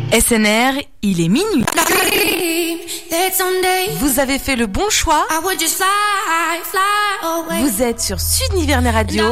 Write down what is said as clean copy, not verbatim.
SNR, il est minuit. Vous avez fait le bon choix. Vous êtes sur Sud Nivernais Radio.